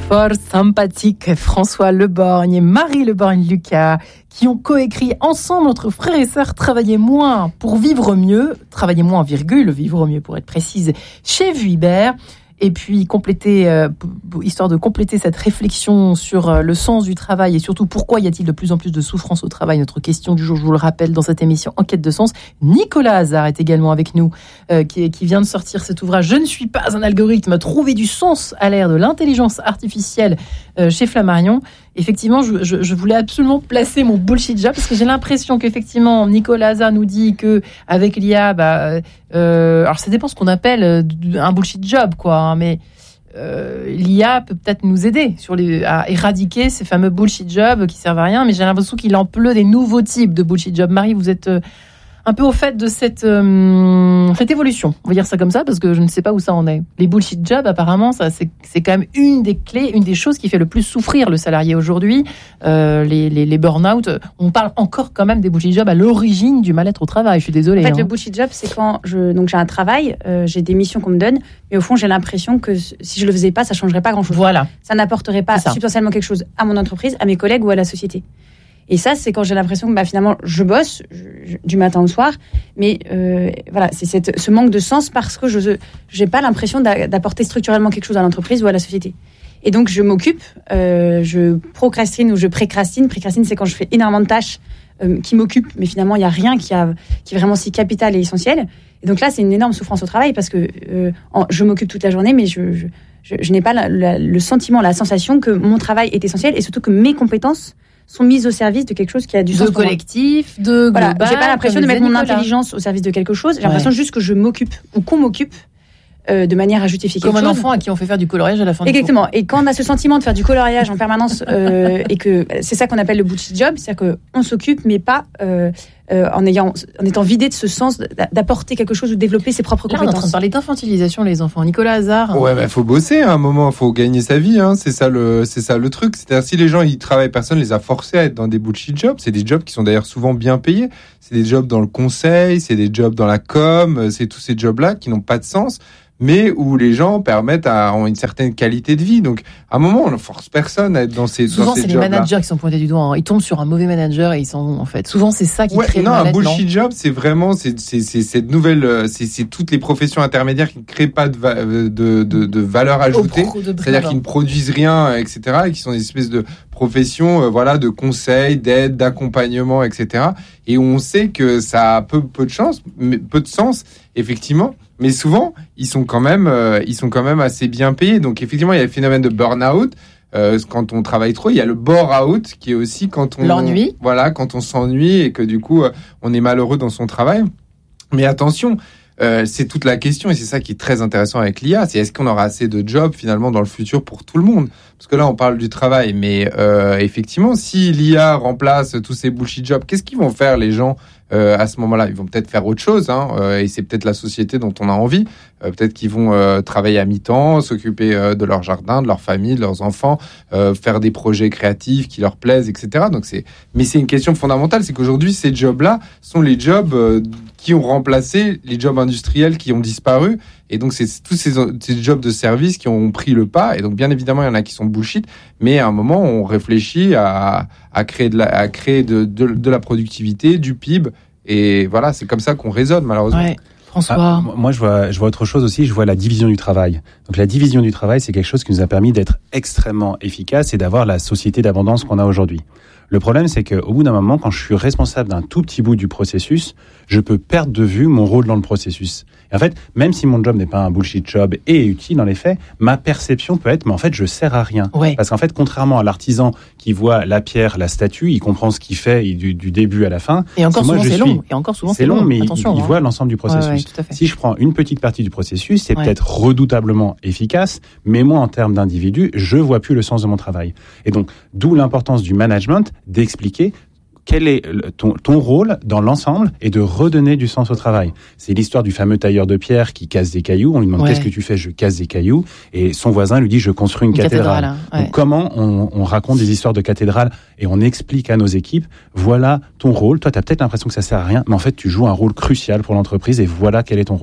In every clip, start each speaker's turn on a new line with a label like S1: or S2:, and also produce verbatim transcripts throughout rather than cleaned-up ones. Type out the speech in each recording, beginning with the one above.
S1: fort sympathiques François Leborgne et Marie Leborgne-Lucas qui ont coécrit ensemble entre frères et sœurs Travailler moins pour vivre mieux, travailler moins virgule, vivre mieux pour être précise, chez Vuibert. Et puis compléter, euh, histoire de compléter cette réflexion sur euh, le sens du travail et surtout pourquoi y a-t-il de plus en plus de souffrance au travail. Notre question du jour, je vous le rappelle, dans cette émission Enquête de sens. Nicolas Hazard est également avec nous, euh, qui, qui vient de sortir cet ouvrage « Je ne suis pas un algorithme, trouver du sens à l'ère de l'intelligence artificielle euh, » chez Flammarion. Effectivement, je, je, je voulais absolument placer mon bullshit job parce que j'ai l'impression qu'effectivement, Nicolas Hazard nous dit que avec l'I A, bah, euh, alors ça dépend ce qu'on appelle un bullshit job, quoi. Hein, mais euh, l'I A peut peut-être nous aider sur les, à éradiquer ces fameux bullshit jobs qui servent à rien. Mais j'ai l'impression qu'il en pleut des nouveaux types de bullshit jobs. Marie, vous êtes euh, un peu au fait de cette, euh, cette évolution, on va dire ça comme ça, parce que je ne sais pas où ça en est. Les bullshit jobs, apparemment, ça, c'est, c'est quand même une des clés, une des choses qui fait le plus souffrir le salarié aujourd'hui. Euh, les, les, les burn-out, on parle encore quand même des bullshit jobs à l'origine du mal-être au travail. Je suis désolée.
S2: En fait,
S1: hein.
S2: Le bullshit job, c'est quand je, donc j'ai un travail, euh, j'ai des missions qu'on me donne, mais au fond, j'ai l'impression que si je le faisais pas, ça changerait pas grand-chose.
S1: Voilà.
S2: Ça n'apporterait pas substantiellement quelque chose à mon entreprise, à mes collègues ou à la société. Et ça, c'est quand j'ai l'impression que bah, finalement, je bosse je, je, du matin au soir, mais euh, voilà, c'est cette, ce manque de sens parce que je n'ai pas l'impression d'a, d'apporter structurellement quelque chose à l'entreprise ou à la société. Et donc, je m'occupe, euh, je procrastine ou je précrastine. Précrastine, c'est quand je fais énormément de tâches euh, qui m'occupent, mais finalement, il n'y a rien qui, a, qui est vraiment si capital et essentiel. Et donc là, c'est une énorme souffrance au travail parce que euh, en, je m'occupe toute la journée, mais je, je, je, je n'ai pas la, la, le sentiment, la sensation que mon travail est essentiel et surtout que mes compétences sont mises au service de quelque chose qui a du sens
S1: de collectif, de global.
S2: Voilà, j'ai pas l'impression de mettre mon
S1: Nicolas.
S2: intelligence au service de quelque chose. J'ai
S1: Ouais.
S2: l'impression juste que je m'occupe ou qu'on m'occupe euh, de manière à justifier quelque
S1: Comme
S2: chose.
S1: un enfant à qui on fait faire du coloriage à la fin du cours.
S2: Exactement. Et quand on a ce sentiment de faire du coloriage en permanence euh, et que c'est ça qu'on appelle le bullshit job, c'est-à-dire qu'on s'occupe mais pas euh, euh, en ayant, en étant vidé de ce sens d'apporter quelque chose ou de développer ses propres
S1: Là, on est en
S2: compétences.
S1: train de parler d'infantilisation, les enfants. Nicolas Hazard.
S3: Ouais, bah, faut bosser à un moment, faut gagner sa vie, hein. C'est ça le, c'est ça le truc. C'est-à-dire, si les gens, ils travaillent, personne les a forcés à être dans des bullshit jobs. C'est des jobs qui sont d'ailleurs souvent bien payés. C'est des jobs dans le conseil, c'est des jobs dans la com, c'est tous ces jobs-là qui n'ont pas de sens, mais où les gens permettent à, ont une certaine qualité de vie. Donc, à un moment, on ne force personne à être dans ces,
S1: Souvent,
S3: dans ces
S1: c'est les
S3: jobs-là.
S1: managers qui sont pointés du doigt. Hein. Ils tombent sur un mauvais manager et ils s'en vont, en fait. Souvent, c'est ça qui
S3: Ouais,
S1: crée
S3: non,
S1: le
S3: un
S1: mal-être.
S3: bullshit job, c'est vraiment, c'est, c'est, c'est cette nouvelle, euh, c'est, c'est toutes les professions intermédiaires qui ne créent pas de, va- de, de, de valeur ajoutée.
S1: Au pro- de
S3: C'est-à-dire
S1: bravo.
S3: qu'ils ne produisent rien, et cetera, et qui sont des espèces de professions, euh, voilà, de conseil, d'aide, d'accompagnement, et cetera. Et on sait que ça a peu, peu de chance, mais peu de sens, effectivement. Mais souvent, ils sont quand même, euh, ils sont quand même assez bien payés. Donc, effectivement, il y a le phénomène de burn-out. Euh, quand on travaille trop, il y a le bore-out qui est aussi quand on...
S1: L'ennui.
S3: Voilà, quand on s'ennuie et que du coup, euh, on est malheureux dans son travail. Mais attention, euh, c'est toute la question et c'est ça qui est très intéressant avec l'I A. C'est est-ce qu'on aura assez de jobs finalement dans le futur pour tout le monde? Parce que là, on parle du travail. Mais euh, effectivement, si l'I A remplace tous ces bullshit jobs, qu'est-ce qu'ils vont faire les gens euh, à ce moment-là? Ils vont peut-être faire autre chose. Hein, euh, et c'est peut-être la société dont on a envie. Euh, peut-être qu'ils vont euh, travailler à mi-temps, s'occuper euh, de leur jardin, de leur famille, de leurs enfants, euh, faire des projets créatifs qui leur plaisent, et cetera. Donc c'est, mais c'est une question fondamentale, c'est qu'aujourd'hui ces jobs-là sont les jobs euh, qui ont remplacé les jobs industriels qui ont disparu. Et donc c'est tous ces, ces jobs de service qui ont pris le pas. Et donc bien évidemment il y en a qui sont bullshit, mais à un moment on réfléchit à, à créer de la, à créer de, de, de la productivité, du P I B. Et voilà, c'est comme ça qu'on raisonne malheureusement.
S1: Ouais. François.
S4: Ah, moi, je vois, je vois autre chose aussi. Je vois la division du travail. Donc, la division du travail, c'est quelque chose qui nous a permis d'être extrêmement efficace et d'avoir la société d'abondance qu'on a aujourd'hui. Le problème, c'est qu'au bout d'un moment, quand je suis responsable d'un tout petit bout du processus, je peux perdre de vue mon rôle dans le processus. Et en fait, même si mon job n'est pas un bullshit job et est utile dans les faits, ma perception peut être, mais en fait, je sers à rien.
S1: Ouais.
S4: Parce qu'en fait, contrairement à l'artisan qui voit la pierre, la statue, il comprend ce qu'il fait du, du début à la fin.
S1: Et encore
S4: Si moi,
S1: souvent,
S4: je
S1: c'est
S4: suis-
S1: long. Et encore souvent,
S4: C'est long, mais
S1: Attention,
S4: il, il
S1: hein.
S4: voit l'ensemble du processus.
S1: Ouais, ouais, tout à fait.
S4: Si je prends une petite partie du processus, c'est
S1: Ouais.
S4: peut-être redoutablement efficace, mais moi, en termes d'individu, je vois plus le sens de mon travail. Et donc, d'où l'importance du management d'expliquer quel est le- ton, ton rôle dans l'ensemble et de redonner du sens au travail. C'est l'histoire du fameux tailleur de pierre qui casse des cailloux. On lui demande
S1: Ouais.
S4: qu'est-ce que tu fais? Je casse des cailloux. Et son voisin lui dit je construis une,
S1: Une
S4: cathédrale.
S1: cathédrale, hein, ouais.
S4: Donc comment on, on raconte des histoires de cathédrales et on explique à nos équipes voilà ton rôle. Toi, tu as peut-être l'impression que ça sert à rien, mais en fait, tu joues un rôle crucial pour l'entreprise et voilà quel est ton rôle.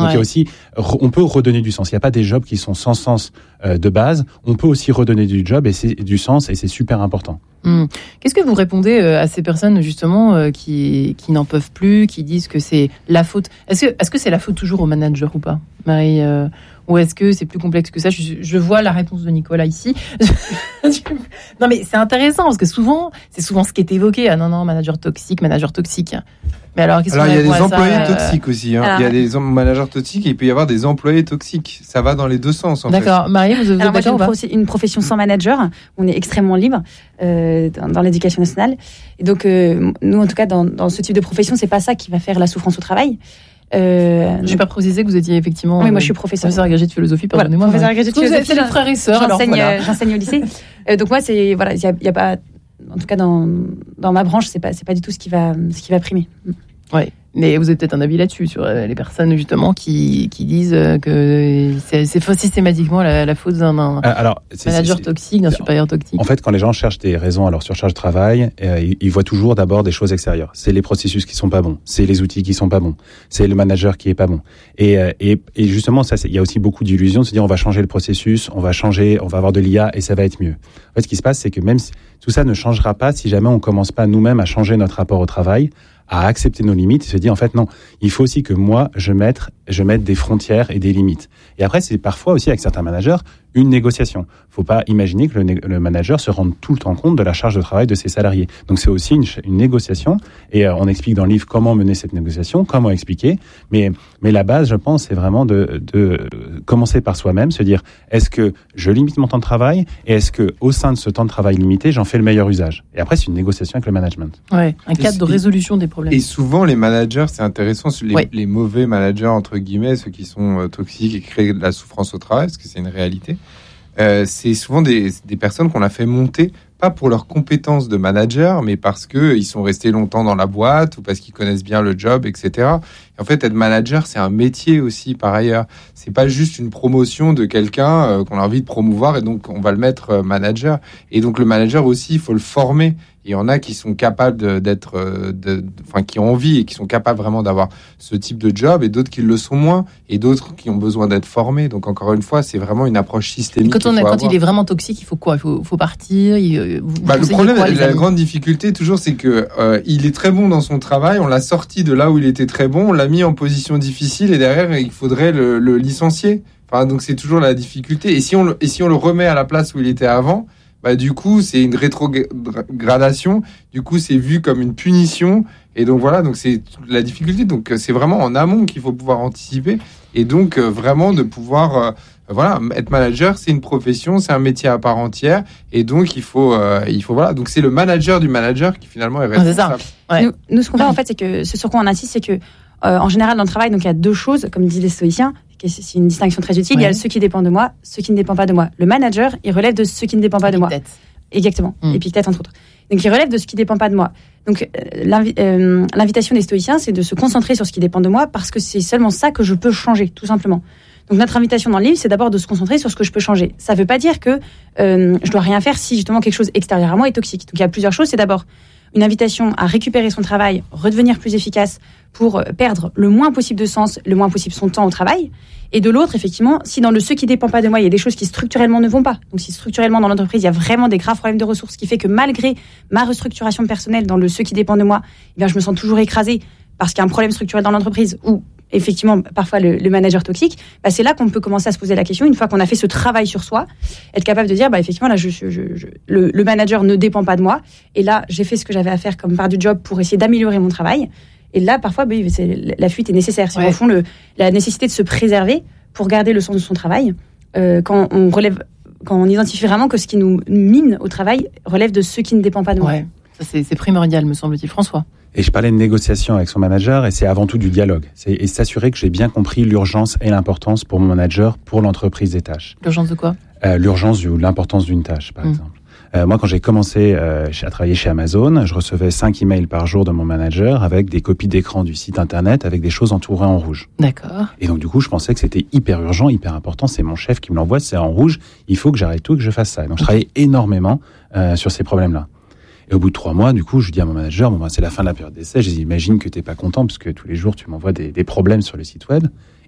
S4: Donc
S1: Ouais.
S4: il y a aussi, on peut redonner du sens. Il n'y a pas des jobs qui sont sans sens euh, de base. On peut aussi redonner du job et c'est du sens et c'est super important.
S1: Hum. Qu'est-ce que vous répondez euh, à ces personnes justement euh, qui qui n'en peuvent plus, qui disent que c'est la faute? Est-ce que est-ce que c'est la faute toujours au manager ou pas, Marie, euh, ou est-ce que c'est plus complexe que ça? je, je vois la réponse de Nicolas ici. Non mais c'est intéressant parce que souvent c'est souvent ce qui est évoqué. Ah non non, manager toxique, manager toxique. Mais alors qu'est-ce
S3: Alors,
S1: qu'on
S3: il y a
S1: répond
S3: des
S1: à ça,
S3: employés
S1: euh,
S3: toxiques aussi. Hein.
S2: alors-
S3: Il y a des em- managers toxiques et il peut y avoir des employés toxiques. Ça va dans les deux sens, en fait.
S1: D'accord, Marie, vous, vous êtes
S2: Alors moi, j'ai
S1: d'accord
S2: une,
S1: ou pas?
S2: pro- une profession sans manager. On est extrêmement libre euh, dans, dans l'éducation nationale. Et donc, euh, nous, en tout cas, dans, dans ce type de profession, c'est pas ça qui va faire la souffrance au travail. Euh,
S1: Je n'ai pas précisé que vous étiez effectivement.
S2: Oui, moi, je suis
S1: euh,
S2: professeur.
S1: professeur agrégé de philosophie.
S2: Voilà,
S1: Pardonnez-moi.
S2: professeur
S1: ouais.
S2: agrégé de
S1: Vous êtes-
S2: philosophie,
S1: c'est les frères et sœurs. Alors
S2: J'enseigne,
S1: voilà.
S2: euh, j'enseigne au lycée. Euh, donc moi, c'est voilà, il y a, il y a pas, en tout cas dans dans ma branche, c'est pas c'est pas du tout ce qui va ce qui va primer.
S1: Ouais. Mais vous avez peut-être un avis là-dessus sur euh, les personnes justement qui qui disent euh, que c'est c'est faux systématiquement la, la faute d'un d'un
S4: Alors, c'est-
S1: manager
S4: c'est-
S1: toxique, d'un
S4: c'est-
S1: supérieur toxique.
S4: En fait, quand les gens cherchent des raisons à leur surcharge de travail, euh, ils, ils voient toujours d'abord des choses extérieures. C'est les processus qui sont pas bons, c'est les outils qui sont pas bons, c'est le manager qui est pas bon. Et, euh, et, et justement, ça, c'est- il y a aussi beaucoup d'illusions de se dire on va changer le processus, on va changer, on va avoir de l'I A et ça va être mieux. En fait, ce qui se passe, c'est que même si, tout ça ne changera pas si jamais on commence pas nous-mêmes à changer notre rapport au travail, à accepter nos limites et se dire en fait non, il faut aussi que moi je mette je mette des frontières et des limites. Et après c'est parfois aussi avec certains managers une négociation. Faut pas imaginer que le, né- le manager se rende tout le temps compte de la charge de travail de ses salariés. Donc c'est aussi une, ch- une négociation et euh, on explique dans le livre comment mener cette négociation, comment expliquer. Mais mais la base, je pense, c'est vraiment de de commencer par soi-même, se dire est-ce que je limite mon temps de travail et est-ce que au sein de ce temps de travail limité, j'en fais le meilleur usage. Et après c'est une négociation avec le management.
S1: Ouais, un cadre de
S3: Et-
S1: résolution des problèmes.
S3: Et souvent, les managers, c'est intéressant, les,
S1: Ouais.
S3: les mauvais managers, entre guillemets, ceux qui sont euh, toxiques et qui créent de la souffrance au travail, parce que c'est une réalité, euh, c'est souvent des, des personnes qu'on a fait monter, pas pour leurs compétences de manager, mais parce qu'ils sont restés longtemps dans la boîte ou parce qu'ils connaissent bien le job, et cetera. Et en fait, être manager, c'est un métier aussi, par ailleurs. C'est pas juste une promotion de quelqu'un euh, qu'on a envie de promouvoir et donc on va le mettre euh, manager. Et donc le manager aussi, il faut le former. Il y en a qui sont capables de- d'être, euh, de, de- enfin, qui ont envie et qui sont capables vraiment d'avoir ce type de job, et d'autres qui le sont moins, et d'autres qui ont besoin d'être formés. Donc encore une fois, c'est vraiment une approche
S1: Et
S3: systémique.
S1: quand on
S3: qu'il
S1: a,
S3: faut
S1: quand
S3: avoir.
S1: il est vraiment toxique, il faut quoi? Il faut, faut partir. Il, euh, vous
S3: Bah, le
S1: conseillez
S3: problème,
S1: quoi, les
S3: la
S1: amis
S3: grande difficulté toujours, c'est que euh, il est très bon dans son travail. On l'a sorti de là où il était très bon, on l'a mis en position difficile, et derrière, il faudrait le, le licencier. Enfin, donc c'est toujours la difficulté. Et si on le, et si on le remet à la place où il était avant, bah du coup, c'est une rétrogradation. Du coup, c'est vu comme une punition. Et donc voilà, donc c'est la difficulté. Donc euh, c'est vraiment en amont qu'il faut pouvoir anticiper. Et donc euh, vraiment de pouvoir, euh, voilà, être manager, c'est une profession, c'est un métier à part entière. Et donc il faut, euh, il faut voilà. Donc c'est le manager du manager qui finalement est
S1: Ah, c'est ça.
S3: responsable.
S1: Ouais.
S2: Nous, nous, ce qu'on fait en fait, c'est que ce sur quoi on insiste, c'est que euh, en général dans le travail, donc il y a deux choses, comme disent les stoïciens. que C'est une distinction très utile. Il y a
S1: Ouais.
S2: ce qui dépend de moi, ce qui ne dépend pas de moi. Le manager, il relève de ce qui ne dépend pas de moi.
S1: Peut-être.
S2: Exactement.
S1: Mm.
S2: Épictète, entre autres. Donc, il relève de ce qui dépend pas de moi. Donc, euh, l'invi- euh, l'invitation des stoïciens, c'est de se concentrer sur ce qui dépend de moi parce que c'est seulement ça que je peux changer, tout simplement. Donc, notre invitation dans le livre, c'est d'abord de se concentrer sur ce que je peux changer. Ça veut pas dire que euh, je dois rien faire si justement quelque chose extérieur à moi est toxique. Donc, il y a plusieurs choses. C'est d'abord une invitation à récupérer son travail, redevenir plus efficace pour perdre le moins possible de sens, le moins possible son temps au travail. Et de l'autre, effectivement, si dans le ce qui dépend pas de moi, il y a des choses qui structurellement ne vont pas. Donc si structurellement dans l'entreprise, il y a vraiment des graves problèmes de ressources, ce qui fait que malgré ma restructuration personnelle dans le ce qui dépend de moi, eh bien, je me sens toujours écrasée parce qu'il y a un problème structurel dans l'entreprise ou effectivement parfois le, le manager toxique, bah, c'est là qu'on peut commencer à se poser la question, une fois qu'on a fait ce travail sur soi, être capable de dire, bah, effectivement, là, je, je, je, je- le, le manager ne dépend pas de moi, et là, j'ai fait ce que j'avais à faire comme part du job pour essayer d'améliorer mon travail, et là, parfois, bah, oui, c'est, la fuite est nécessaire, c'est
S1: Ouais.
S2: au fond le, la nécessité de se préserver pour garder le sens de son travail, euh, quand on relève, quand on identifie vraiment que ce qui nous mine au travail relève de ce qui ne dépend pas de moi.
S1: Ouais. Ça, c'est, c'est primordial, me semble-t-il. François.
S4: Et je parlais de négociation avec son manager, et c'est avant tout du dialogue. C'est et s'assurer que j'ai bien compris l'urgence et l'importance pour mon manager, pour l'entreprise des tâches.
S1: L'urgence de quoi?
S4: Euh, l'urgence ou l'importance d'une tâche, par
S1: Mm.
S4: exemple. Euh, moi, quand j'ai commencé euh, à travailler chez Amazon, je recevais cinq emails par jour de mon manager avec des copies d'écran du site internet avec des choses entourées en rouge.
S1: D'accord.
S4: Et donc, du coup, je pensais que c'était hyper urgent, hyper important. C'est mon chef qui me l'envoie, c'est en rouge. Il faut que j'arrête tout et que je fasse ça. Et donc, je travaillais énormément euh, sur ces problèmes-là. Et au bout de trois mois, du coup, je dis à mon manager, bon, ben, c'est la fin de la période d'essai. Je dis, imagine que t'es pas content parce que tous les jours, tu m'envoies des, des problèmes sur le site web.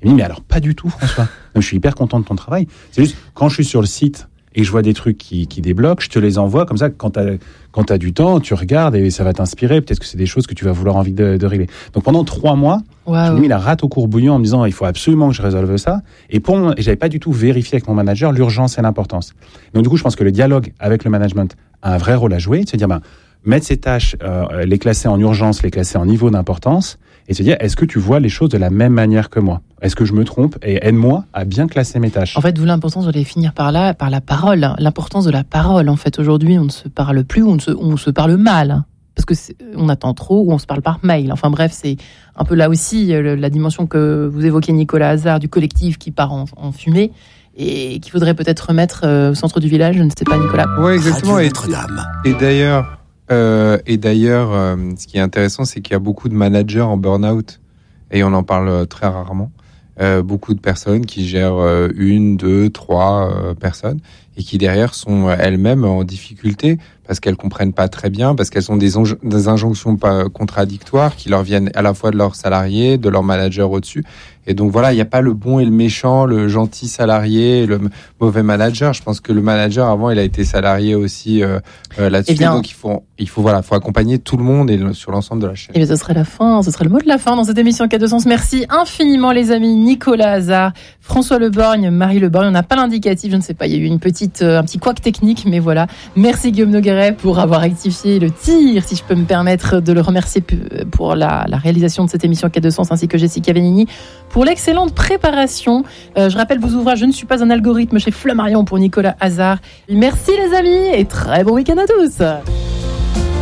S4: Il me dit, mais alors pas du tout, François. Donc, je suis hyper content de ton travail. C'est juste, quand je suis sur le site et je vois des trucs qui, qui débloquent, je te les envoie comme ça, quand tu as quand t'as du temps, tu regardes et ça va t'inspirer. Peut-être que c'est des choses que tu vas vouloir envie de, de régler. Donc pendant trois mois, wow. j'ai mis la rate au courbouillon en me disant, il faut absolument que je résolve ça. Et pour mon, et j'avais pas du tout vérifié avec mon manager l'urgence et l'importance. Donc du coup, je pense que le dialogue avec le management a un vrai rôle à jouer, de se dire, ben, mettre ces tâches, euh, les classer en urgence, les classer en niveau d'importance, et se dire, est-ce que tu vois les choses de la même manière que moi ? Est-ce que je me trompe ? Et aide-moi à bien classer mes tâches.
S1: En fait, vous l'importance, j'allais finir par là, par la parole. L'importance de la parole. En fait, aujourd'hui, on ne se parle plus, on se, on se parle mal. Parce que on attend trop, ou on se parle par mail. Enfin bref, c'est un peu là aussi la dimension que vous évoquez, Nicolas Hazard, du collectif qui part en, en fumée. Et qu'il faudrait peut-être remettre au centre du village, je ne sais pas, Nicolas.
S3: Oui, exactement. Et, et d'ailleurs, euh, et d'ailleurs euh, ce qui est intéressant, c'est qu'il y a beaucoup de managers en burn-out, et on en parle très rarement. Euh, beaucoup de personnes qui gèrent euh, une, deux, trois euh, personnes, et qui derrière sont euh, elles-mêmes en difficulté parce qu'elles comprennent pas très bien, parce qu'elles ont des, onge- des injonctions pas contradictoires qui leur viennent à la fois de leurs salariés, de leur manager au-dessus. Et donc voilà, il n'y a pas le bon et le méchant, le gentil salarié, le m- mauvais manager. Je pense que le manager avant, il a été salarié aussi euh, euh, là-dessus.
S1: bien,
S3: donc il faut, il faut voilà, faut accompagner tout le monde et le, sur l'ensemble de la chaîne.
S1: Et bien ce serait la fin, ce serait le mot de la fin dans cette émission Quête de Sens. Merci infiniment les amis, Nicolas Hazard, François Le Borgne, Marie Le Borgne. On n'a pas l'indicatif, je ne sais pas, il y a eu une petite, euh, un petit couac technique, mais voilà. Merci Guillaume Nogueret pour avoir rectifié le tir, si je peux me permettre de le remercier pour la, la réalisation de cette émission Quête de Sens, ainsi que Jessica Benigni pour l'excellente préparation. Euh, je rappelle vos ouvrages, Je ne suis pas un algorithme chez Flammarion pour Nicolas Hazard. Merci les amis et très bon week-end à tous.